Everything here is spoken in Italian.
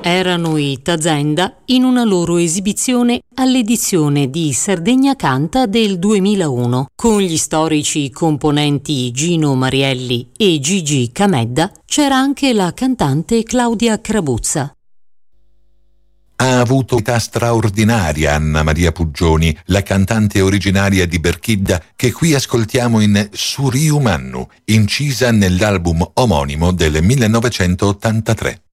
Erano i Tazenda in una loro esibizione all'edizione di Sardegna Canta del 2001. Con gli storici componenti Gino Marielli e Gigi Camedda c'era anche la cantante Claudia Crabuzza. Ha avuto un'età straordinaria Anna Maria Puggioni, la cantante originaria di Berchidda, che qui ascoltiamo in Suriu Mannu, incisa nell'album omonimo del 1983.